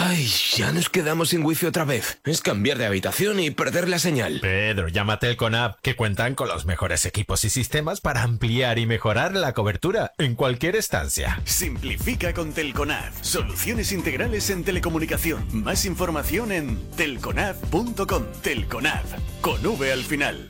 Ay, ya nos quedamos sin wifi otra vez. Es cambiar de habitación y perder la señal. Pedro, llama a Telconab, que cuentan con los mejores equipos y sistemas para ampliar y mejorar la cobertura en cualquier estancia. Simplifica con Telconab. Soluciones integrales en telecomunicación. Más información en telconab.com. Telconab, con V al final.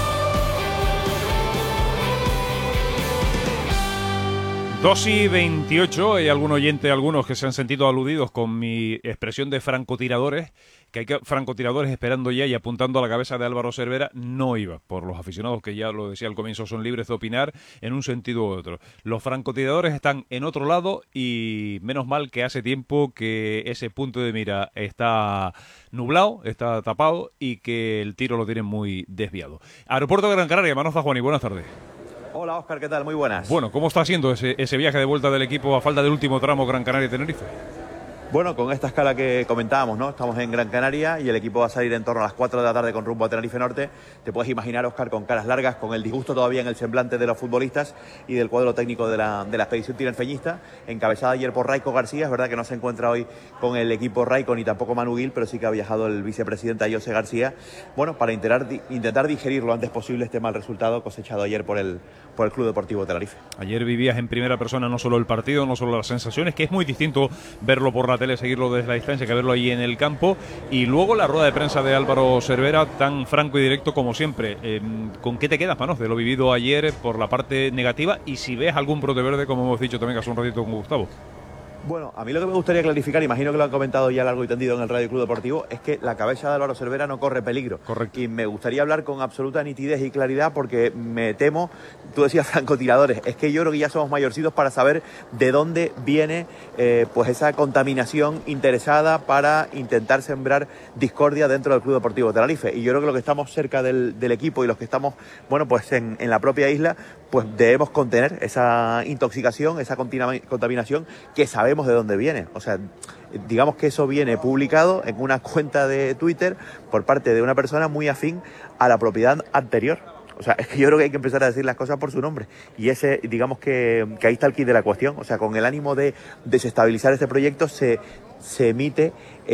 Dos y 28, hay algún oyente, algunos que se han sentido aludidos con mi expresión de francotiradores, que hay francotiradores esperando ya y apuntando a la cabeza de Álvaro Cervera. No iba por los aficionados, que ya lo decía al comienzo, son libres de opinar en un sentido u otro. Los francotiradores están en otro lado y menos mal que hace tiempo que ese punto de mira está nublado, está tapado y que el tiro lo tienen muy desviado. Aeropuerto de Gran Canaria, Manos Juan y buenas tardes. Hola Óscar, ¿qué tal? Muy buenas. Bueno, ¿cómo está siendo ese viaje de vuelta del equipo a falta del último tramo Gran Canaria-Tenerife? Bueno, con esta escala que comentábamos, ¿no? Estamos en Gran Canaria y el equipo va a salir en torno a las 4 de la tarde con rumbo a Tenerife Norte. Te puedes imaginar, Óscar, con caras largas, con el disgusto todavía en el semblante de los futbolistas y del cuadro técnico de la expedición tinerfeñista, encabezada ayer por Raiko García. Es verdad que no se encuentra hoy con el equipo Raiko ni tampoco Manu Gil, pero sí que ha viajado el vicepresidente José García, bueno, para intentar digerir lo antes posible este mal resultado cosechado ayer por el Club Deportivo Tenerife. Ayer vivías en primera persona no solo el partido, no solo las sensaciones, que es muy distinto verlo por la tele, seguirlo desde la distancia, que verlo ahí en el campo, y luego la rueda de prensa de Álvaro Cervera, tan franco y directo como siempre. ¿Con qué te quedas, Manos, de lo vivido ayer por la parte negativa, y si ves algún brote verde, como hemos dicho también hace un ratito con Gustavo? Bueno, a mí lo que me gustaría clarificar, imagino que lo han comentado ya largo y tendido en el Radio Club Deportivo, es que la cabeza de Álvaro Cervera no corre peligro. Correcto. Y me gustaría hablar con absoluta nitidez y claridad porque me temo, tú decías francotiradores, es que yo creo que ya somos mayorcitos para saber de dónde viene pues esa contaminación interesada para intentar sembrar discordia dentro del Club Deportivo Tenerife. Y yo creo que los que estamos cerca del equipo y los que estamos, bueno, pues en la propia isla, pues debemos contener esa intoxicación, esa contaminación que sabemos de dónde viene. O sea, digamos que eso viene publicado en una cuenta de Twitter por parte de una persona muy afín a la propiedad anterior. O sea, es que yo creo que hay que empezar a decir las cosas por su nombre. Y ese, digamos que ahí está el quid de la cuestión. O sea, con el ánimo de desestabilizar este proyecto se emite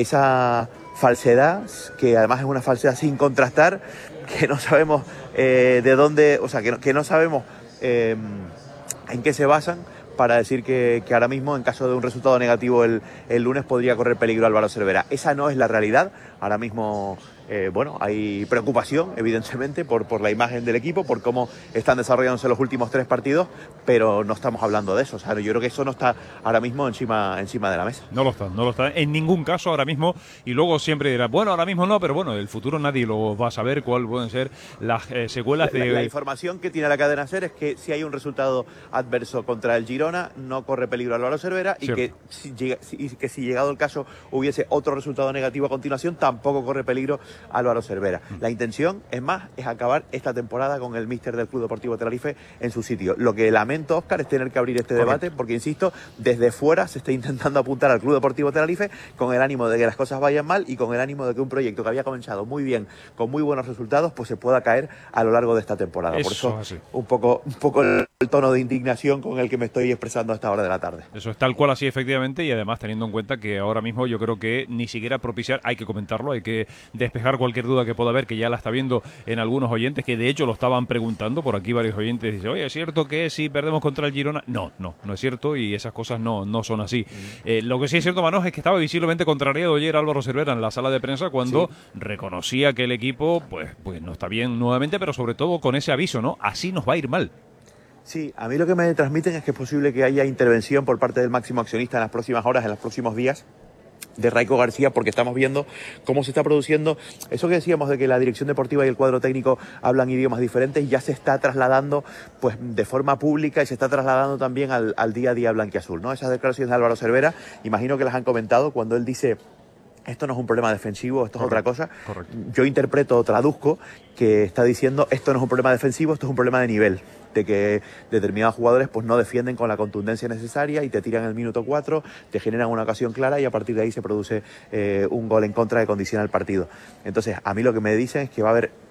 esa falsedad, que además es una falsedad sin contrastar, que no sabemos de dónde, o sea, que no sabemos en qué se basan para decir que ahora mismo, en caso de un resultado negativo el lunes, podría correr peligro Álvaro Cervera. Esa no es la realidad. Ahora mismo, bueno, hay preocupación, evidentemente, por la imagen del equipo, por cómo están desarrollándose los últimos 3 partidos, pero no estamos hablando de eso. O sea, yo creo que eso no está ahora mismo encima de la mesa. No lo está en ningún caso ahora mismo, y luego siempre dirá, bueno, ahora mismo no, pero bueno, el futuro nadie lo va a saber cuál pueden ser las secuelas de... La información que tiene la cadena SER es que si hay un resultado adverso contra el Girona, no corre peligro Álvaro Cervera, y que si llegado el caso hubiese otro resultado negativo a continuación, tampoco corre peligro Álvaro Cervera. La intención, es acabar esta temporada con el míster del Club Deportivo Tenerife en su sitio. Lo que lamento, Óscar, es tener que abrir este debate, porque, insisto, desde fuera se está intentando apuntar al Club Deportivo Tenerife con el ánimo de que las cosas vayan mal y con el ánimo de que un proyecto que había comenzado muy bien, con muy buenos resultados, pues se pueda caer a lo largo de esta temporada. Por eso, un poco el tono de indignación con el que me estoy expresando a esta hora de la tarde. Eso es tal cual así, efectivamente, y además teniendo en cuenta que ahora mismo yo creo que ni siquiera propiciar, hay que comentarlo, hay que despejar cualquier duda que pueda haber, que ya la está viendo en algunos oyentes, que de hecho lo estaban preguntando por aquí varios oyentes, dicen, oye, ¿es cierto que si perdemos contra el Girona? No es cierto, y esas cosas no son así. Lo que sí es cierto, Manos, es que estaba visiblemente contrariado ayer Álvaro Cervera en la sala de prensa cuando reconocía que el equipo pues no está bien nuevamente, pero sobre todo con ese aviso, ¿no? Así nos va a ir mal. Sí, a mí lo que me transmiten es que es posible que haya intervención por parte del máximo accionista en las próximas horas, en los próximos días, de Raiko García, porque estamos viendo cómo se está produciendo eso que decíamos de que la dirección deportiva y el cuadro técnico hablan idiomas diferentes, y ya se está trasladando pues de forma pública y se está trasladando también al día a día blanquiazul, ¿no? Esas declaraciones de Álvaro Cervera, imagino que las han comentado cuando él dice: esto no es un problema defensivo, esto es otra cosa. Correcto. Yo interpreto, traduzco, que está diciendo esto no es un problema defensivo, esto es un problema de nivel, de que determinados jugadores pues no defienden con la contundencia necesaria y te tiran el minuto 4, te generan una ocasión clara y a partir de ahí se produce un gol en contra que condiciona el partido. Entonces, a mí lo que me dicen es que va a haber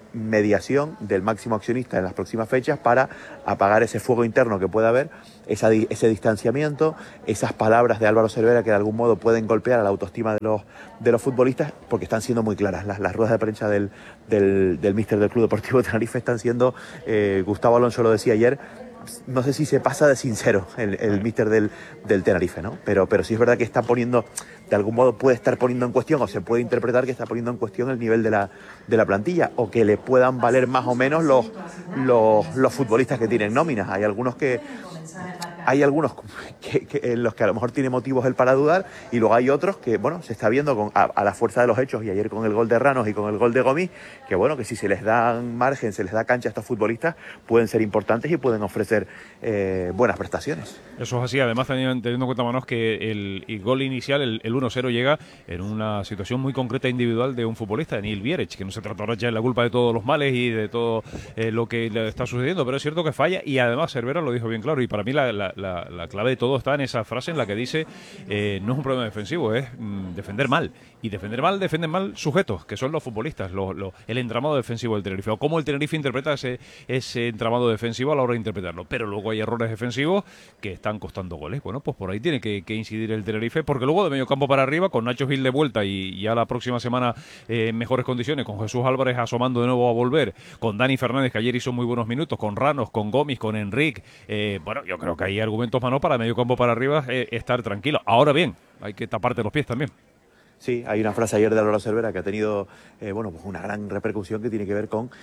mediación del máximo accionista en las próximas fechas para apagar ese fuego interno que pueda haber, ese distanciamiento, esas palabras de Álvaro Cervera que de algún modo pueden golpear a la autoestima de los futbolistas, porque están siendo muy claras. Las ruedas de prensa del míster del Club Deportivo Tenerife están siendo, Gustavo Alonso lo decía ayer, no sé si se pasa de sincero el míster del Tenerife, ¿no? Pero sí es verdad que está poniendo, de algún modo puede estar poniendo en cuestión, o se puede interpretar que está poniendo en cuestión el nivel de la plantilla, o que le puedan valer más o menos los futbolistas que tienen nóminas. Hay algunos que en los que a lo mejor tiene motivos él para dudar, y luego hay otros que, bueno, se está viendo a la fuerza de los hechos, y ayer con el gol de Ranos y con el gol de Gomis, que bueno, que si se les da margen, se les da cancha a estos futbolistas, pueden ser importantes y pueden ofrecer buenas prestaciones. Eso es así, además teniendo en cuenta, Manos, que el gol inicial, el 1-0, llega en una situación muy concreta e individual de un futbolista, de Nil Bierech, que no se trata ahora ya de la culpa de todos los males y de todo lo que le está sucediendo, pero es cierto que falla, y además Cervera lo dijo bien claro, y para mí la clave de todo está en esa frase en la que dice no es un problema defensivo, es defender mal, y defender mal, defienden mal sujetos, que son los futbolistas, el entramado defensivo del Tenerife, o cómo el Tenerife interpreta ese entramado defensivo a la hora de interpretarlo, pero luego hay errores defensivos que están costando goles. Bueno, pues por ahí tiene que incidir el Tenerife, porque luego de medio campo para arriba, con Nacho Gil de vuelta y ya la próxima semana en mejores condiciones, con Jesús Álvarez asomando de nuevo a volver, con Dani Fernández, que ayer hizo muy buenos minutos, con Ranos, con Gomis, con Enrique, bueno, yo creo que hay argumentos, Mano, para medio campo para arriba estar tranquilo. Ahora bien, hay que taparte los pies también. Sí, hay una frase ayer de Álvaro Cervera que ha tenido pues una gran repercusión, que tiene que ver con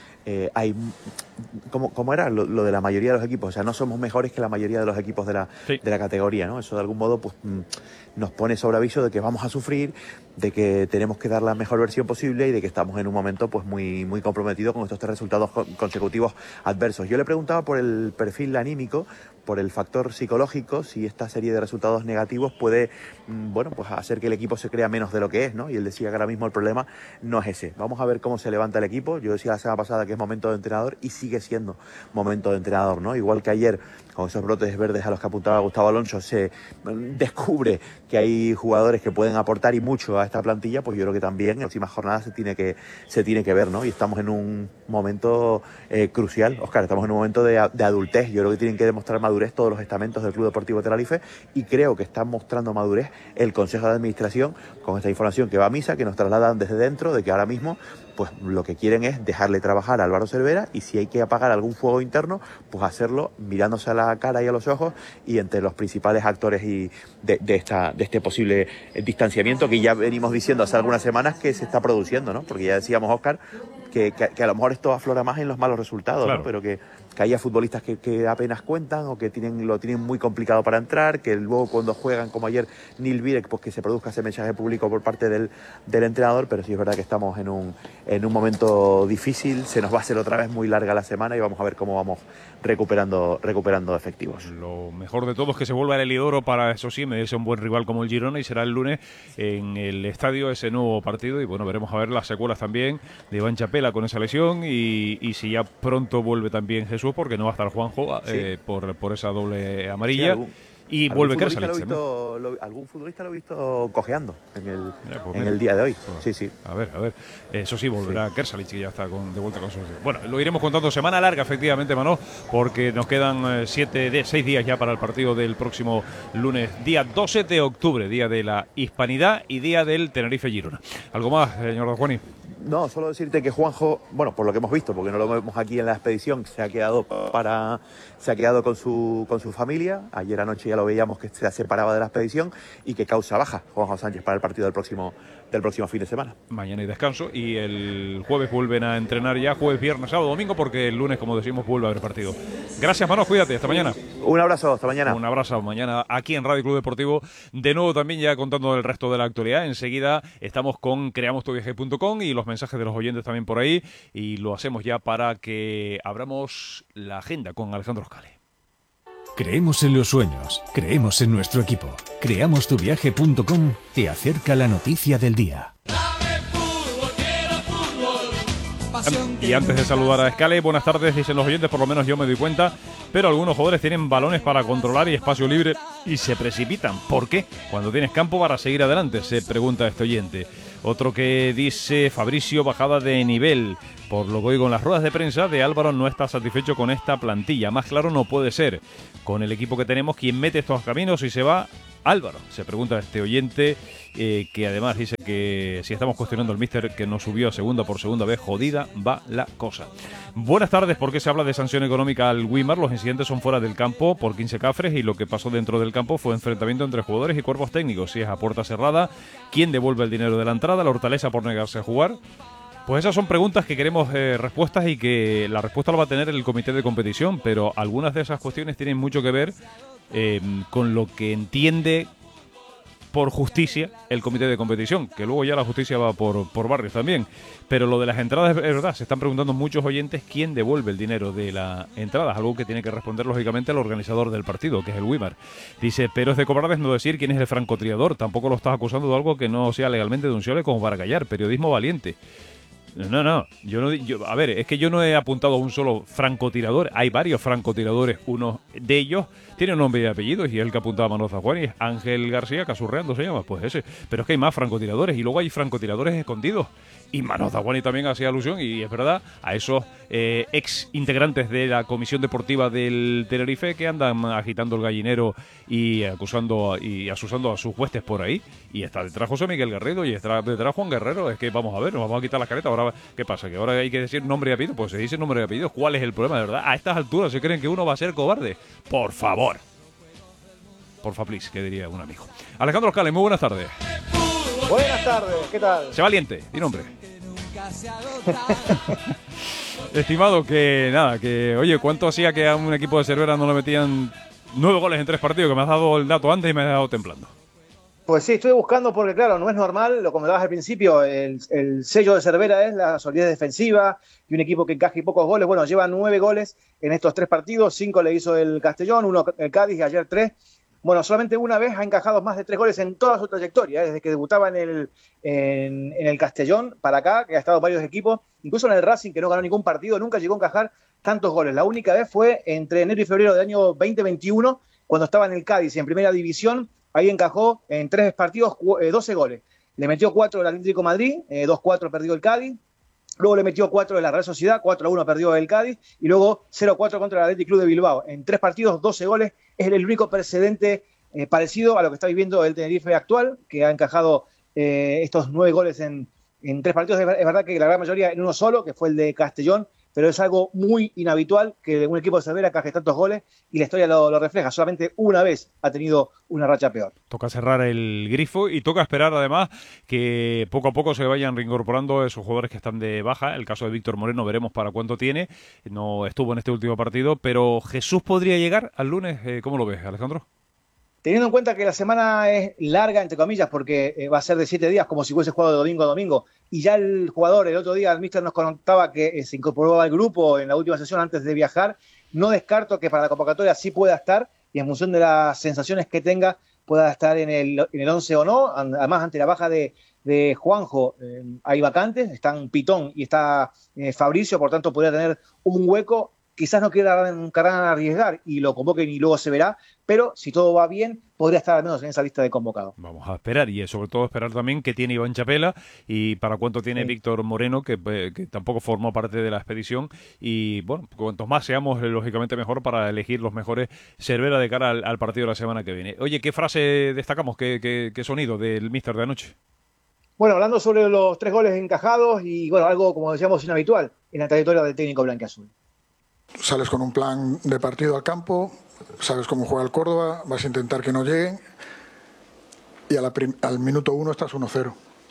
¿cómo era lo de la mayoría de los equipos? O sea, no somos mejores que la mayoría de los equipos de la categoría, ¿no? Eso de algún modo pues nos pone sobre aviso de que vamos a sufrir, de que tenemos que dar la mejor versión posible y de que estamos en un momento pues muy, muy comprometido con estos 3 resultados consecutivos adversos. Yo le preguntaba por el perfil anímico, por el factor psicológico, si esta serie de resultados negativos puede pues hacer que el equipo se crea menos de lo que es, ¿no? Y él decía que ahora mismo el problema no es ese. Vamos a ver cómo se levanta el equipo. Yo decía la semana pasada que es momento de entrenador, y sigue siendo momento de entrenador, ¿no? Igual que ayer, con esos brotes verdes a los que apuntaba Gustavo Alonso, se descubre que hay jugadores que pueden aportar y mucho a esta plantilla, pues yo creo que también en las próximas jornadas se tiene que ver, ¿no? Y estamos en un momento crucial, Óscar, estamos en un momento de adultez. Yo creo que tienen que demostrar madurez todos los estamentos del Club Deportivo Tenerife, y creo que están mostrando madurez el Consejo de Administración con esta información que va a misa, que nos trasladan desde dentro, de que ahora mismo pues lo que quieren es dejarle trabajar a Álvaro Cervera, y si hay que apagar algún fuego interno, pues hacerlo mirándose a la cara y a los ojos, y entre los principales actores y de este posible distanciamiento que ya venimos diciendo hace algunas semanas que se está produciendo, ¿no? Porque ya decíamos, Óscar, que a lo mejor esto aflora más en los malos resultados, claro, ¿no? Pero que haya futbolistas que apenas cuentan, o que lo tienen muy complicado para entrar, que luego cuando juegan, como ayer Nil Bierech, pues que se produzca ese mensaje público por parte del entrenador. Pero sí es verdad que estamos en un momento difícil, se nos va a hacer otra vez muy larga la semana, y vamos a ver cómo vamos recuperando efectivos. Lo mejor de todo es que se vuelva el Heliodoro para, eso sí, medirse un buen rival como el Girona, y será el lunes en el estadio ese nuevo partido, y bueno, veremos a ver las secuelas también de Iván Chapela con esa lesión, y si ya pronto vuelve también Jesús, porque no va a estar Juanjo por esa doble amarilla. Sí, y vuelve Kersalic. Algún futbolista lo he visto cojeando en el día de hoy. Sí. A ver. Eso sí, volverá Kersalic, que ya está de vuelta con su... Bueno, lo iremos contando. Semana larga, efectivamente, Manolo, porque nos quedan 6 días ya para el partido del próximo lunes, día 12 de octubre, día de la Hispanidad y día del Tenerife Girona. ¿Algo más, señor Juani? No, solo decirte que Juanjo, bueno, por lo que hemos visto, porque no lo vemos aquí en la expedición, se ha quedado con su familia. Ayer anoche ya lo veíamos que se separaba de la expedición, y que causa baja Juanjo Sánchez para el partido del próximo fin de semana. Mañana hay descanso, y el jueves vuelven a entrenar ya, jueves, viernes, sábado, domingo, porque el lunes, como decimos, vuelve a haber partido. Gracias, Manos, cuídate, hasta mañana. Un abrazo, hasta mañana. Un abrazo, mañana aquí en Radio Club Deportivo, de nuevo también ya contando el resto de la actualidad. Enseguida estamos con creamostuviaje.com y los mensajes de los oyentes también por ahí, y lo hacemos ya para que abramos la agenda con Alejandro Oscale. Creemos en los sueños, creemos en nuestro equipo. Creamostuviaje.com te acerca la noticia del día. Y antes de saludar a Escale, buenas tardes, dicen los oyentes, por lo menos yo me doy cuenta, pero algunos jugadores tienen balones para controlar y espacio libre y se precipitan. ¿Por qué? Cuando tienes campo para seguir adelante, se pregunta este oyente. Otro que dice Fabricio, bajada de nivel. Por lo que oigo en las ruedas de prensa de Álvaro, no está satisfecho con esta plantilla. Más claro no puede ser. Con el equipo que tenemos, ¿quién mete estos caminos y se va? Álvaro, se pregunta este oyente, que además dice que si estamos cuestionando al míster que nos subió a segunda por segunda vez, jodida va la cosa. Buenas tardes. ¿Por qué se habla de sanción económica al Weimar? Los incidentes son fuera del campo por 15 cafres y lo que pasó dentro del campo fue enfrentamiento entre jugadores y cuerpos técnicos. Si es a puerta cerrada, ¿quién devuelve el dinero de la entrada? ¿La Hortaleza por negarse a jugar? Pues esas son preguntas que queremos respuestas y que la respuesta la va a tener el comité de competición, pero algunas de esas cuestiones tienen mucho que ver con lo que entiende por justicia el comité de competición, que luego ya la justicia va por barrios también. Pero lo de las entradas es verdad, se están preguntando muchos oyentes quién devuelve el dinero de la entrada, algo que tiene que responder lógicamente el organizador del partido, que es el Weimar. Dice, pero es de cobardes no decir quién es el francotirador, tampoco lo estás acusando de algo que no sea legalmente denunciable como para callar, periodismo valiente. No, a ver, es que yo no he apuntado a un solo francotirador, hay varios francotiradores, uno de ellos tiene nombre y apellidos y es el que apuntaba a Manolo Zaguani, es Ángel García Casurreando se llama, pues ese, pero es que hay más francotiradores y luego hay francotiradores escondidos y Manolo Zaguani también hacía alusión y es verdad a esos ex integrantes de la comisión deportiva del Tenerife que andan agitando el gallinero y acusando y asusando a sus huestes por ahí, y está detrás José Miguel Garrido y está detrás Juan Guerrero. Es que vamos a ver, nos vamos a quitar las caretas ahora. ¿Qué pasa? ¿Que ahora hay que decir nombre y apellido? Pues se dice nombre y apellido. ¿Cuál es el problema, de verdad? A estas alturas se creen que uno va a ser cobarde. Por favor. Porfa, please, que diría un amigo. Alejandro Oscales, muy buenas tardes. Buenas tardes, ¿qué tal? Sé valiente, di nombre. Estimado, que nada, que oye, ¿cuánto hacía que a un equipo de Cervera no le metían 9 goles en 3 partidos? Que me has dado el dato antes y me has dejado temblando. Pues sí, estoy buscando porque, claro, no es normal, lo comentabas al principio, el sello de Cervera es la solidez defensiva y un equipo que encaje pocos goles. Bueno, lleva 9 goles en estos 3 partidos, 5 le hizo el Castellón, 1 el Cádiz y ayer 3. Bueno, solamente una vez ha encajado más de 3 goles en toda su trayectoria, desde que debutaba en el Castellón para acá, que ha estado en varios equipos, incluso en el Racing, que no ganó ningún partido, nunca llegó a encajar tantos goles. La única vez fue entre enero y febrero del año 2021, cuando estaba en el Cádiz, en primera división. Ahí encajó en 3 partidos 12 goles. Le metió 4 el Atlético de Madrid, 2-4 perdió el Cádiz. Luego le metió 4 de la Real Sociedad, 4-1 perdió el Cádiz. Y luego 0-4 contra el Athletic Club de Bilbao. En 3 partidos, 12 goles. Es el único precedente parecido a lo que está viviendo el Tenerife actual, que ha encajado estos 9 goles en 3 partidos. Es verdad que la gran mayoría en uno solo, que fue el de Castellón. Pero es algo muy inhabitual que un equipo de Cervera encaje tantos goles y la historia lo refleja. Solamente una vez ha tenido una racha peor. Toca cerrar el grifo y toca esperar además que poco a poco se vayan reincorporando esos jugadores que están de baja. El caso de Víctor Moreno veremos para cuánto tiene. No estuvo en este último partido, pero Jesús podría llegar al lunes. ¿Cómo lo ves, Alejandro? Teniendo en cuenta que la semana es larga, entre comillas, porque va a ser de 7 días, como si fuese jugado de domingo a domingo, y ya el jugador, el otro día, el míster nos contaba que se incorporó al grupo en la última sesión antes de viajar, no descarto que para la convocatoria sí pueda estar, y en función de las sensaciones que tenga, pueda estar en el 11 o no. Además, ante la baja de Juanjo, hay vacantes, están Pitón y está Fabricio, por tanto podría tener un hueco. Quizás no quieran arriesgar y lo convoquen y luego se verá, pero si todo va bien, podría estar al menos en esa lista de convocados. Vamos a esperar y sobre todo esperar también qué tiene Iván Chapela y para cuánto tiene Víctor Moreno, que tampoco formó parte de la expedición. Y bueno, cuantos más seamos, lógicamente mejor para elegir los mejores Cervera de cara al partido de la semana que viene. Oye, ¿qué frase destacamos? ¿Qué sonido del míster de anoche? Bueno, hablando sobre los 3 goles encajados y bueno, algo como decíamos inhabitual en la trayectoria del técnico blanquiazul. Sales con un plan de partido al campo, sabes cómo juega el Córdoba, vas a intentar que no lleguen y al minuto 1 estás 1-0.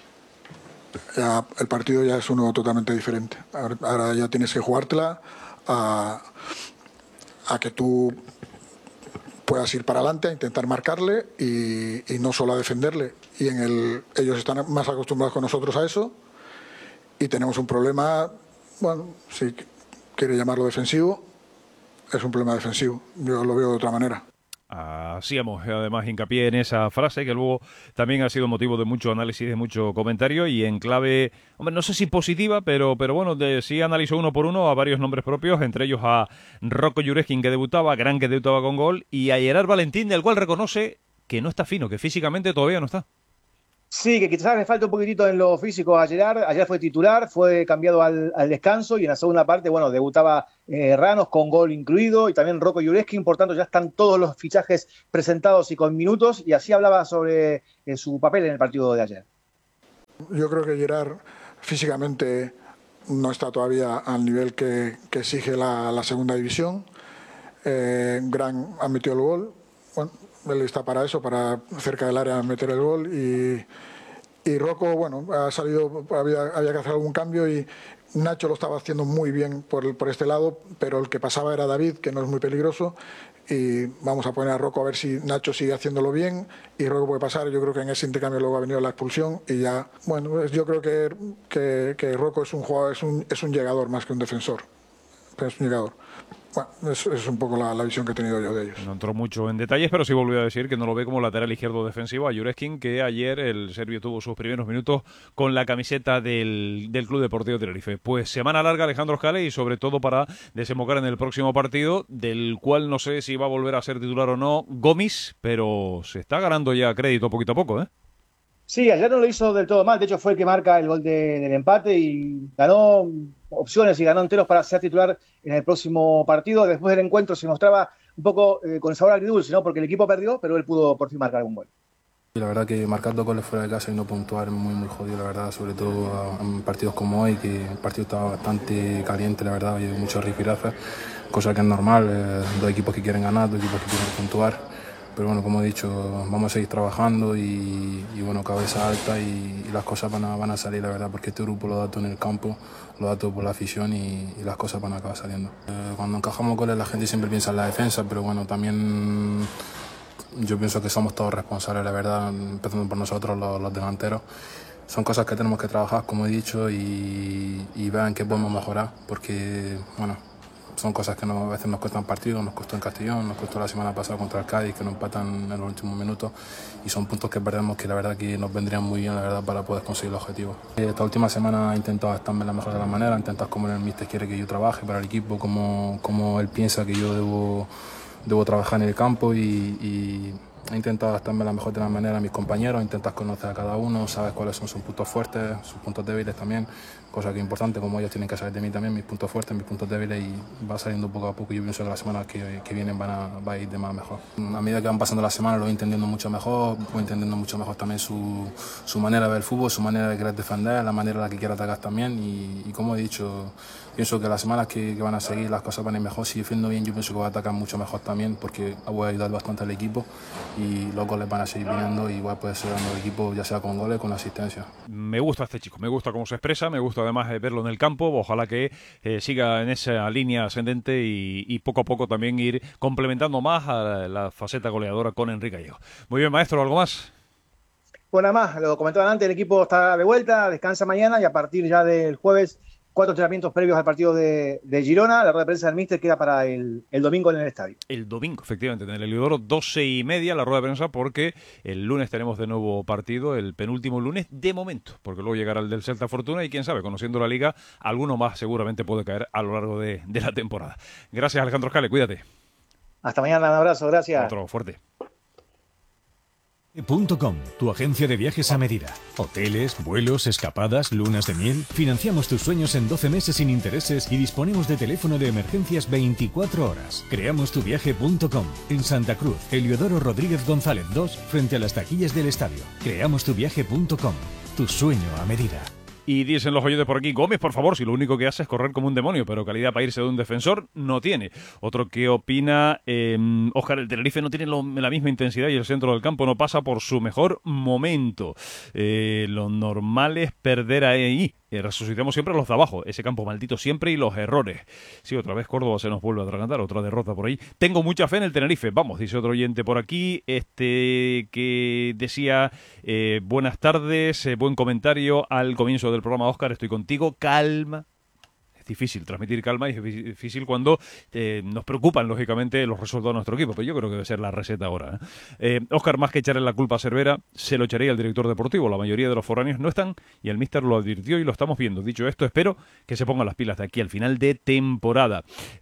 Ya, el partido ya es uno totalmente diferente. Ahora ya tienes que jugártela a que tú puedas ir para adelante, a intentar marcarle y no solo a defenderle. Y ellos están más acostumbrados con nosotros a eso y tenemos un problema, bueno, sí, quiere llamarlo defensivo, es un problema defensivo. Yo lo veo de otra manera. Hacíamos además hincapié en esa frase que luego también ha sido motivo de mucho análisis, de mucho comentario y en clave, hombre, no sé si positiva, pero bueno, sí analizó uno por uno a varios nombres propios, entre ellos a Rocco Jureskin, que debutaba con gol, y a Gerard Valentín, del cual reconoce que no está fino, que físicamente todavía no está. Sí, que quizás le falta un poquitito en lo físico a Gerard. Ayer fue titular, fue cambiado al descanso y en la segunda parte, bueno, debutaba Ranos con gol incluido y también Rocco Jurečkin. Por tanto, ya están todos los fichajes presentados y con minutos, y así hablaba sobre su papel en el partido de ayer. Yo creo que Gerard físicamente no está todavía al nivel que exige la segunda división. Gran ha metido el gol. Bueno, él está para eso, para cerca del área meter el gol. Y Rocco, bueno, ha salido, había que hacer algún cambio y Nacho lo estaba haciendo muy bien por este lado, pero el que pasaba era David, que no es muy peligroso. Y vamos a poner a Rocco a ver si Nacho sigue haciéndolo bien y Rocco puede pasar. Yo creo que en ese intercambio luego ha venido la expulsión y ya, bueno, pues yo creo que Rocco es un jugador, es un llegador más que un defensor. Es un llegador. Bueno, es un poco la visión que he tenido yo de ellos. No entró mucho en detalles, pero sí volvió a decir que no lo ve como lateral izquierdo defensivo a Jurečkin, que ayer el serbio tuvo sus primeros minutos con la camiseta del Club Deportivo Tenerife. Pues semana larga, Alejandro Scale, y sobre todo para desembocar en el próximo partido, del cual no sé si va a volver a ser titular o no Gomis, pero se está ganando ya crédito poquito a poco, ¿eh? Sí, ayer no lo hizo del todo mal, de hecho fue el que marca el gol del empate y ganó opciones y ganó enteros para ser titular en el próximo partido. Después del encuentro se mostraba un poco con sabor agridulce, ¿no? Porque el equipo perdió, pero él pudo por fin marcar un gol. Y la verdad que marcar 2 goles fuera de casa y no puntuar es muy jodido, la verdad, sobre todo en partidos como hoy, que el partido estaba bastante caliente, la verdad, y muchos rifirafes, cosa que es normal, 2 equipos que quieren ganar, 2 equipos que quieren puntuar. Pero bueno, como he dicho, vamos a seguir trabajando y bueno, cabeza alta y las cosas van a salir, la verdad, porque este grupo lo da todo en el campo, lo da todo por la afición y las cosas van a acabar saliendo. Cuando encajamos goles la gente siempre piensa en la defensa, pero bueno, también yo pienso que somos todos responsables, la verdad, empezando por nosotros los delanteros. Son cosas que tenemos que trabajar, como he dicho, y ver en qué podemos mejorar, porque bueno, son cosas que a veces nos cuestan partidos, nos costó en Castellón, nos costó la semana pasada contra el Cádiz, que nos empatan en los últimos minutos, y son puntos que perdemos que la verdad que nos vendrían muy bien, la verdad, para poder conseguir el objetivo. Esta última semana he intentado estarme de la mejor de la manera, he intentado como el míster quiere que yo trabaje para el equipo, como él piensa que yo debo trabajar en el campo y he intentado adaptarme de la mejor de la manera a mis compañeros, intentas conocer a cada uno, sabes cuáles son sus puntos fuertes, sus puntos débiles también, cosa que es importante, como ellos tienen que saber de mí también, mis puntos fuertes, mis puntos débiles, y va saliendo poco a poco. Yo pienso que las semanas que vienen va a ir de más a mejor. A medida que van pasando las semanas lo voy entendiendo mucho mejor, voy entendiendo mucho mejor también su manera de ver el fútbol, su manera de querer defender, la manera en la que quiere atacar también, y como he dicho, pienso que las semanas que van a seguir las cosas van a ir mejor. Si defiendo bien, yo pienso que voy a atacar mucho mejor también, porque voy a ayudar bastante al equipo y los goles van a seguir viniendo y igual puede ser dando el equipo, ya sea con goles o con asistencia. Me gusta este chico, me gusta cómo se expresa, me gusta además verlo en el campo. Ojalá que siga en esa línea ascendente y poco a poco también ir complementando más a la faceta goleadora con Enrique Gallego. Muy bien, maestro, ¿algo más? Bueno, nada más, lo comentaban antes, el equipo está de vuelta, descansa mañana y a partir ya del jueves 4 entrenamientos previos al partido de Girona. La rueda de prensa del míster queda para el domingo en el estadio. El domingo, efectivamente, en el Heliodoro, 12:30 la rueda de prensa, porque el lunes tenemos de nuevo partido, el penúltimo lunes de momento, porque luego llegará el del Celta Fortuna y quién sabe, conociendo la liga, alguno más seguramente puede caer a lo largo de la temporada. Gracias, Alejandro Scale, cuídate. Hasta mañana, un abrazo, gracias. Otro fuerte. .com, tu agencia de viajes a medida. Hoteles, vuelos, escapadas, lunas de miel. Financiamos tus sueños en 12 meses sin intereses y disponemos de teléfono de emergencias 24 horas. Creamostuviaje.com, en Santa Cruz, Heliodoro Rodríguez González 2, frente a las taquillas del estadio. Creamostuviaje.com, tu sueño a medida. Y dicen los oyentes por aquí, Gómez, por favor, si lo único que hace es correr como un demonio, pero calidad para irse de un defensor no tiene. Otro que opina, Óscar, el Tenerife no tiene la misma intensidad y el centro del campo no pasa por su mejor momento. Lo normal es perder ahí. Resucitamos siempre a los de abajo, ese campo maldito siempre y los errores. Sí, otra vez Córdoba se nos vuelve a atragantar, otra derrota por ahí. Tengo mucha fe en el Tenerife, vamos, dice otro oyente por aquí, que decía, buenas tardes, buen comentario al comienzo del programa, Óscar, estoy contigo, calma. Es difícil transmitir calma y es difícil cuando nos preocupan, lógicamente, los resultados de nuestro equipo. Pero yo creo que debe ser la receta ahora. Óscar, más que echarle la culpa a Cervera, se lo echaría al director deportivo. La mayoría de los foráneos no están y el míster lo advirtió y lo estamos viendo. Dicho esto, espero que se pongan las pilas de aquí al final de temporada.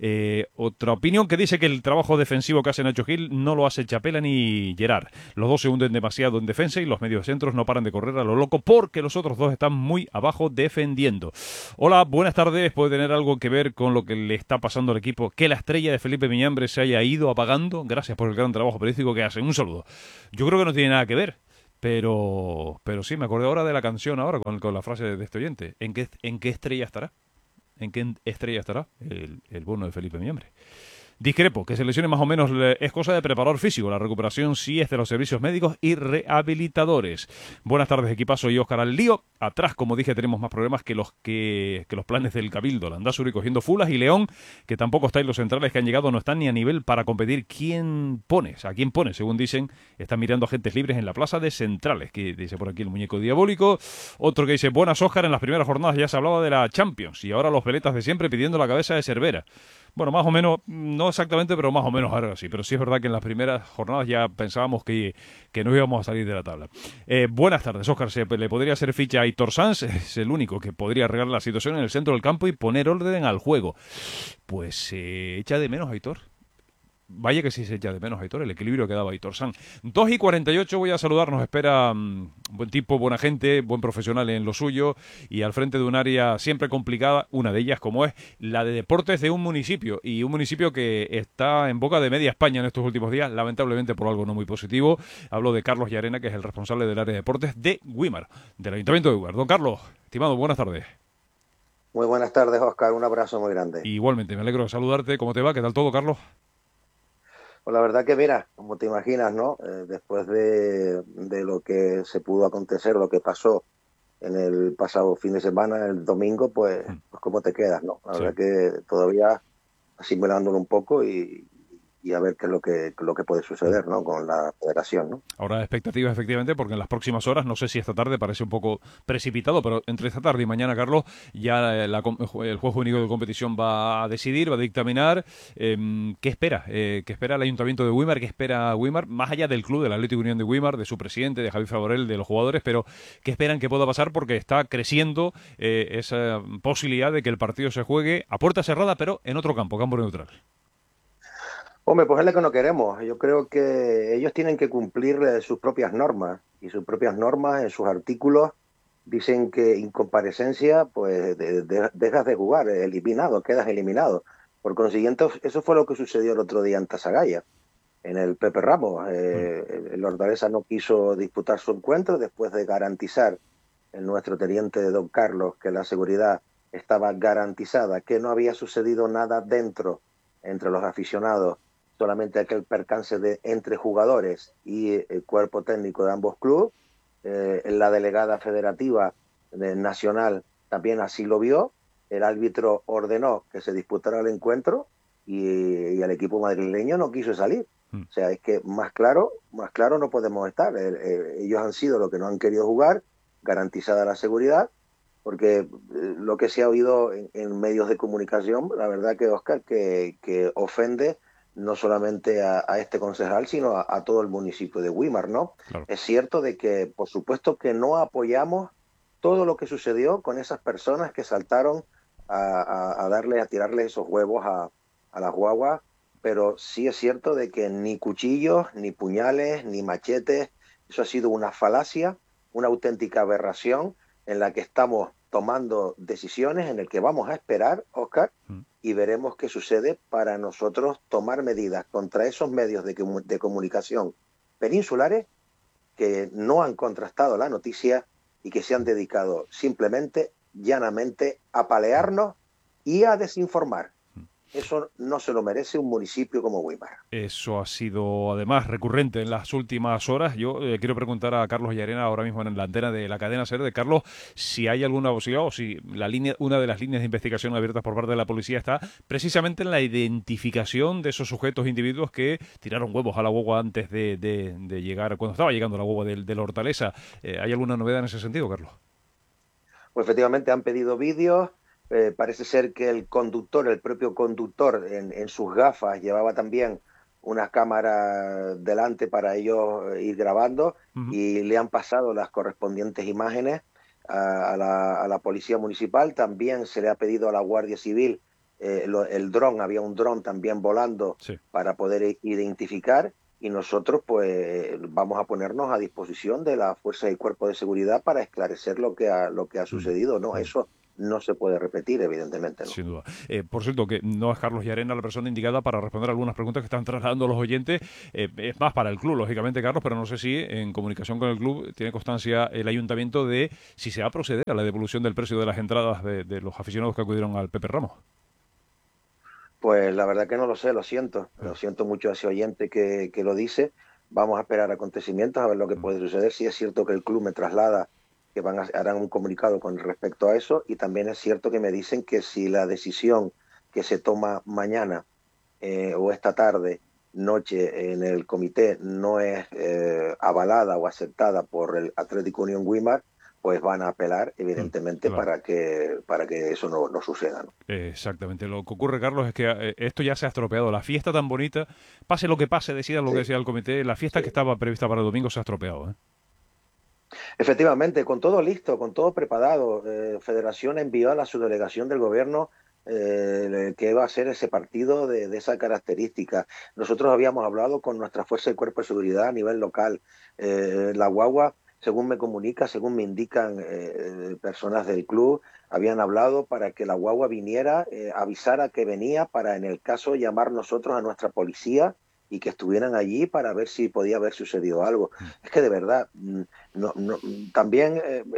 Otra opinión que dice que el trabajo defensivo que hace Nacho Gil no lo hace Chapela ni Gerard. Los dos se hunden demasiado en defensa y los mediocentros no paran de correr a lo loco porque los otros dos están muy abajo defendiendo. Hola, buenas tardes. ¿Puede tener algo que ver con lo que le está pasando al equipo que la estrella de Felipe Miñambres se haya ido apagando? Gracias por el gran trabajo periodístico que hacen. Un saludo. Yo creo que no tiene nada que ver, pero sí, me acordé ahora de la canción ahora con la frase de este oyente. ¿En qué estrella estará? ¿En qué estrella estará el bono de Felipe Miñambres? Discrepo, que se lesione más o menos es cosa de preparador físico. La recuperación sí es de los servicios médicos y rehabilitadores. Buenas tardes, equipazo, y Óscar al lío. Atrás, como dije, tenemos más problemas que los planes del Cabildo. Landázuri cogiendo fulas y León, que tampoco está en los centrales que han llegado, no están ni a nivel para competir. ¿Quién pone? Según dicen, están mirando agentes libres en la plaza de centrales, que dice por aquí el muñeco diabólico. Otro que dice, buenas Óscar, en las primeras jornadas ya se hablaba de la Champions y ahora los veletas de siempre pidiendo la cabeza de Cervera. Bueno, más o menos, no exactamente, pero más o menos ahora sí. Pero sí es verdad que en las primeras jornadas ya pensábamos que no íbamos a salir de la tabla. Buenas tardes, Óscar. ¿Se le podría hacer ficha a Aitor Sanz? Es el único que podría arreglar la situación en el centro del campo y poner orden al juego. Pues se echa de menos a Aitor. Vaya que sí se echa de menos a Aitor, el equilibrio que daba Aitor Sanz. 2:48, voy a saludar, nos espera buen tipo, buena gente, buen profesional en lo suyo y al frente de un área siempre complicada, una de ellas como es la de deportes de un municipio, y un municipio que está en boca de media España en estos últimos días, lamentablemente por algo no muy positivo. Hablo de Carlos Llarena, que es el responsable del área de deportes de Güímar, del Ayuntamiento de Güímar. Don Carlos, estimado, buenas tardes. Muy buenas tardes, Óscar, un abrazo muy grande. Igualmente, me alegro de saludarte. ¿Cómo te va? ¿Qué tal todo, Carlos? Pues la verdad que, mira, como te imaginas, ¿no? Después de lo que se pudo acontecer, lo que pasó en el pasado fin de semana, el domingo, pues ¿cómo te quedas, no? La verdad que todavía asimilándolo un poco y a ver qué es lo que puede suceder, ¿no? Con la federación, ¿no? Ahora expectativas, efectivamente, porque en las próximas horas, no sé si esta tarde parece un poco precipitado, pero entre esta tarde y mañana, Carlos, ya el juez único de competición va a decidir, va a dictaminar. ¿Qué espera? ¿Qué espera el Ayuntamiento de Güímar? ¿Qué espera Güímar? Más allá del club, del Atlético Unión de Güímar, de su presidente, de Javier Favorel, de los jugadores, pero ¿qué esperan que pueda pasar? Porque está creciendo esa posibilidad de que el partido se juegue a puerta cerrada, pero en otro campo neutral. Hombre, pues es lo que no queremos. Yo creo que ellos tienen que cumplir sus propias normas, y sus propias normas en sus artículos dicen que incomparecencia, pues dejas de jugar, quedas eliminado. Por consiguiente, eso fue lo que sucedió el otro día en Tasagaya, en el Pepe Ramos. El Hortaleza no quiso disputar su encuentro después de garantizar el nuestro teniente don Carlos que la seguridad estaba garantizada, que no había sucedido nada dentro, entre los aficionados, solamente aquel percance entre jugadores y el cuerpo técnico de ambos clubes. La delegada federativa nacional también así lo vio. El árbitro ordenó que se disputara el encuentro y el equipo madrileño no quiso salir. O sea, es que más claro no podemos estar. Ellos han sido los que no han querido jugar, garantizada la seguridad, porque lo que se ha oído en medios de comunicación, la verdad que, Óscar, que ofende no solamente a este concejal, sino a todo el municipio de Güímar, ¿no? Claro. Es cierto de que, por supuesto, que no apoyamos todo lo que sucedió con esas personas que saltaron a tirarle esos huevos a las guaguas, pero sí es cierto de que ni cuchillos, ni puñales, ni machetes, eso ha sido una falacia, una auténtica aberración en la que estamos tomando decisiones, en el que vamos a esperar, Óscar, y veremos qué sucede para nosotros tomar medidas contra esos medios de comunicación peninsulares que no han contrastado la noticia y que se han dedicado simplemente, llanamente, a palearnos y a desinformar. Eso no se lo merece un municipio como Güímar. Eso ha sido, además, recurrente en las últimas horas. Yo quiero preguntar a Carlos Llarena, ahora mismo en la antena de la cadena SER, de Carlos, si hay alguna posibilidad o si una de las líneas de investigación abiertas por parte de la policía está precisamente en la identificación de esos sujetos individuos que tiraron huevos a la guagua antes de llegar, cuando estaba llegando la guagua del Hortaleza. ¿Hay alguna novedad en ese sentido, Carlos? Pues efectivamente han pedido vídeos. Parece ser que el propio conductor, en sus gafas llevaba también una cámara delante para ellos ir grabando, y le han pasado las correspondientes imágenes a la Policía Municipal. También se le ha pedido a la Guardia Civil el dron, había un dron también volando para poder identificar, y nosotros pues vamos a ponernos a disposición de las fuerzas y cuerpos de seguridad para esclarecer lo que ha sucedido, ¿no? Eso no se puede repetir, evidentemente, ¿no? Sin duda. Por cierto, que no es Carlos Llarena la persona indicada para responder algunas preguntas que están trasladando los oyentes. Es más para el club, lógicamente, Carlos, pero no sé si en comunicación con el club tiene constancia el ayuntamiento de si se va a proceder a la devolución del precio de las entradas de los aficionados que acudieron al Pepe Ramos. Pues la verdad que no lo sé, lo siento mucho a ese oyente que lo dice. Vamos a esperar acontecimientos, a ver lo que puede suceder. Sí es cierto que el club me traslada que harán un comunicado con respecto a eso, y también es cierto que me dicen que si la decisión que se toma mañana o esta tarde, noche, en el comité no es avalada o aceptada por el Atlético Unión Güímar, pues van a apelar, evidentemente, para que eso no suceda, ¿no? Exactamente. Lo que ocurre, Carlos, es que esto ya se ha estropeado. La fiesta tan bonita, pase lo que pase, decida lo que decida el comité, la fiesta que estaba prevista para el domingo se ha estropeado, ¿eh? Efectivamente, con todo listo, con todo preparado. Federación envió a la subdelegación del gobierno que va a ser ese partido de esa característica. Nosotros habíamos hablado con nuestra fuerza de cuerpo de seguridad a nivel local. La guagua, según me indican personas del club, habían hablado para que la guagua viniera, avisara que venía, para en el caso llamar nosotros a nuestra policía y que estuvieran allí para ver si podía haber sucedido algo. Es que de verdad, también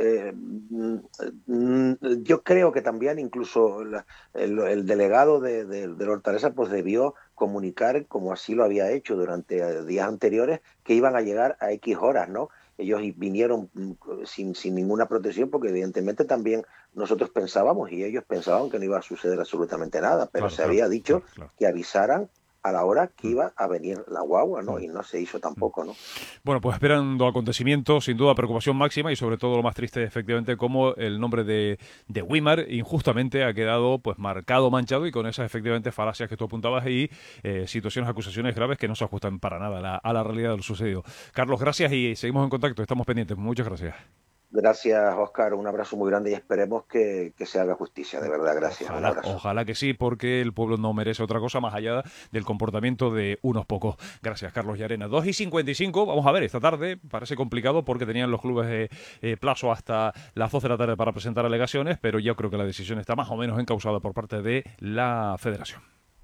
yo creo que también incluso el delegado de Hortaleza pues debió comunicar, como así lo había hecho durante días anteriores, que iban a llegar a X horas, ¿no? Ellos vinieron sin ninguna protección, porque evidentemente también nosotros pensábamos y ellos pensaban que no iba a suceder absolutamente nada, pero se había dicho que avisaran a la hora que iba a venir la guagua, ¿no? Y no se hizo tampoco, ¿no? Bueno, pues esperando acontecimientos, sin duda preocupación máxima, y sobre todo lo más triste, efectivamente, como el nombre de Güímar injustamente ha quedado pues marcado, manchado, y con esas efectivamente falacias que tú apuntabas y situaciones, acusaciones graves que no se ajustan para nada a la realidad de lo sucedido. Carlos, gracias y seguimos en contacto, estamos pendientes. Muchas gracias. Gracias, Óscar, un abrazo muy grande y esperemos que se haga justicia, de verdad, gracias. Ojalá que sí, porque el pueblo no merece otra cosa más allá del comportamiento de unos pocos. Gracias, Carlos Llarena. 2:55, vamos a ver, esta tarde parece complicado porque tenían los clubes plazo hasta las 12 de la tarde para presentar alegaciones, pero yo creo que la decisión está más o menos encausada por parte de la Federación.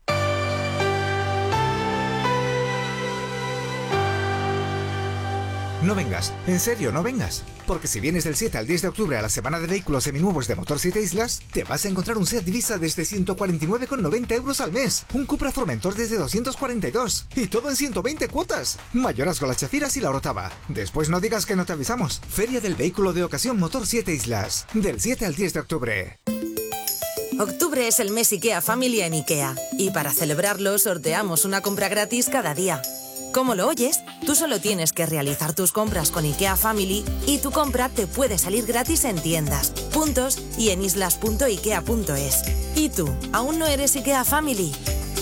No vengas, en serio, no vengas. Porque si vienes del 7 al 10 de octubre a la semana de vehículos seminuevos de Motor 7 Islas, te vas a encontrar un Seat Ibiza desde 149,90 euros al mes, un Cupra Formentor desde 242, y todo en 120 cuotas. Mayorazgo, Las Chafiras y La Orotava. Después no digas que no te avisamos. Feria del Vehículo de Ocasión Motor 7 Islas, del 7 al 10 de octubre. Octubre es el mes IKEA Family en IKEA, y para celebrarlo sorteamos una compra gratis cada día. ¿Cómo lo oyes? Tú solo tienes que realizar tus compras con IKEA Family y tu compra te puede salir gratis en tiendas, puntos y en islas.ikea.es. ¿Y tú, aún no eres IKEA Family?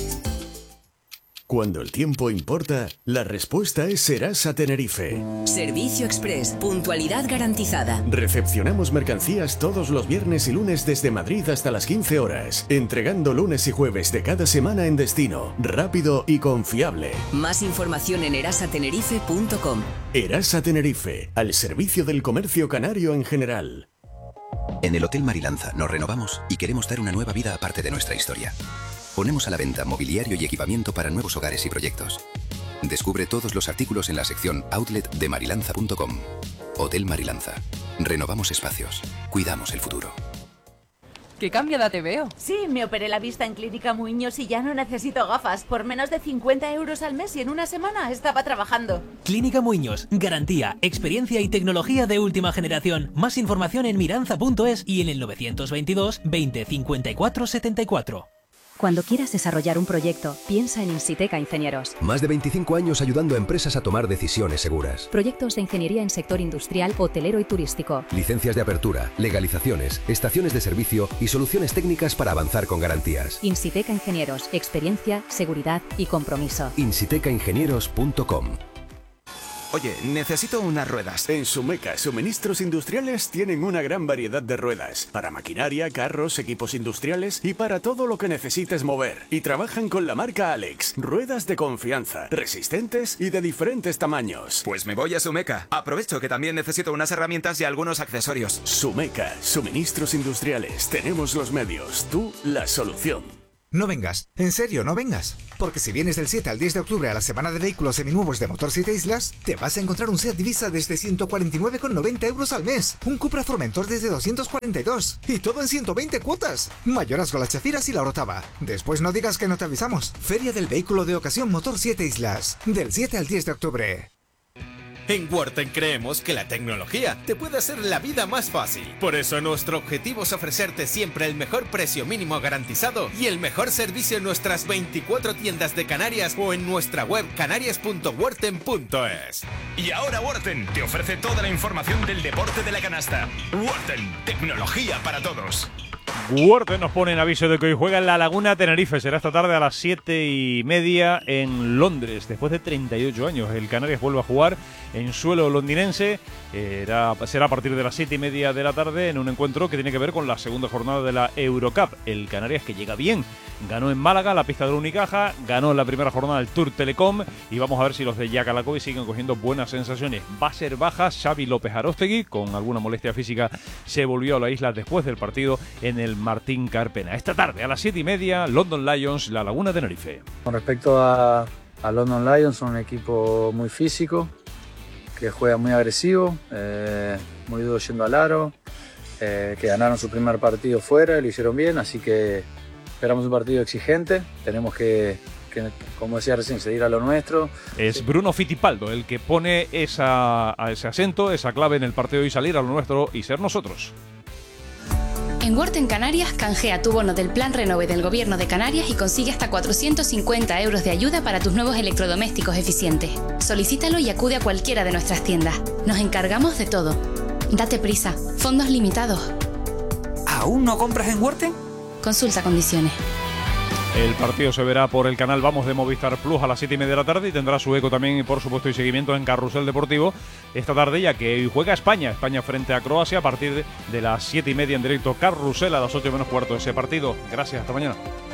Cuando el tiempo importa, la respuesta es Serasa Tenerife. Servicio Express, puntualidad garantizada. Recepcionamos mercancías todos los viernes y lunes desde Madrid hasta las 15 horas, entregando lunes y jueves de cada semana en destino, rápido y confiable. Más información en erasatenerife.com. Erasa Tenerife, al servicio del comercio canario en general. En el Hotel Marilanza nos renovamos y queremos dar una nueva vida aparte de nuestra historia. Ponemos a la venta mobiliario y equipamiento para nuevos hogares y proyectos. Descubre todos los artículos en la sección Outlet de marilanza.com. Hotel Marilanza. Renovamos espacios. Cuidamos el futuro. ¡Qué cambiada te veo! Sí, me operé la vista en Clínica Muiños y ya no necesito gafas. Por menos de 50 euros al mes y en una semana estaba trabajando. Clínica Muiños. Garantía, experiencia y tecnología de última generación. Más información en miranza.es y en el 922 20 54 74. Cuando quieras desarrollar un proyecto, piensa en Insiteca Ingenieros. Más de 25 años ayudando a empresas a tomar decisiones seguras. Proyectos de ingeniería en sector industrial, hotelero y turístico. Licencias de apertura, legalizaciones, estaciones de servicio y soluciones técnicas para avanzar con garantías. Insiteca Ingenieros, experiencia, seguridad y compromiso. insitecaingenieros.com. Oye, necesito unas ruedas. En Sumeca, suministros industriales tienen una gran variedad de ruedas. Para maquinaria, carros, equipos industriales y para todo lo que necesites mover. Y trabajan con la marca Alex. Ruedas de confianza, resistentes y de diferentes tamaños. Pues me voy a Sumeca. Aprovecho que también necesito unas herramientas y algunos accesorios. Sumeca, suministros industriales. Tenemos los medios, tú la solución. No vengas, en serio, no vengas. Porque si vienes del 7 al 10 de octubre a la semana de vehículos seminuevos de Motor 7 Islas, te vas a encontrar un Seat Divisa desde 149,90 euros al mes, un Cupra Formentor desde 242 y todo en 120 cuotas. Mayorazgo, Las Chafiras y La Orotava. Después no digas que no te avisamos. Feria del Vehículo de Ocasión Motor 7 Islas, del 7 al 10 de octubre. En Worten creemos que la tecnología te puede hacer la vida más fácil. Por eso nuestro objetivo es ofrecerte siempre el mejor precio mínimo garantizado y el mejor servicio en nuestras 24 tiendas de Canarias o en nuestra web canarias.worten.es. Y ahora Worten te ofrece toda la información del deporte de la canasta. Worten, tecnología para todos. Worten nos pone en aviso de que hoy juega en La Laguna Tenerife. Será esta tarde a las 7:30 en Londres. Después de 38 años, el Canarias vuelve a jugar en suelo londinense. Será a partir de las 7:30 de la tarde en un encuentro que tiene que ver con la segunda jornada de la Eurocup. El Canarias, que llega bien, ganó en Málaga la pista del Unicaja, ganó en la primera jornada el Tour Telecom y vamos a ver si los de Yacalacoy siguen cogiendo buenas sensaciones. Va a ser baja Xavi López Aróstegui, con alguna molestia física se volvió a la isla después del partido en el Martín Carpena. Esta tarde a las 7:30, London Lions, La Laguna Tenerife. Con respecto a London Lions, son un equipo muy físico, que juega muy agresivo, muy duro yendo al aro, que ganaron su primer partido fuera y lo hicieron bien, así que esperamos un partido exigente. Tenemos que, como decía recién, seguir a lo nuestro. Es Bruno Fittipaldo el que pone ese acento, esa clave en el partido y salir a lo nuestro y ser nosotros. En Worten Canarias, canjea tu bono del Plan Renove del Gobierno de Canarias y consigue hasta 450 euros de ayuda para tus nuevos electrodomésticos eficientes. Solicítalo y acude a cualquiera de nuestras tiendas. Nos encargamos de todo. Date prisa. Fondos limitados. ¿Aún no compras en Worten? Consulta condiciones. El partido se verá por el canal Vamos de Movistar Plus a las 7:30 de la tarde y tendrá su eco también y por supuesto y seguimiento en Carrusel Deportivo esta tarde, ya que hoy juega España frente a Croacia a partir de las 7:30 en directo Carrusel a las 8:15 ese partido. Gracias, hasta mañana.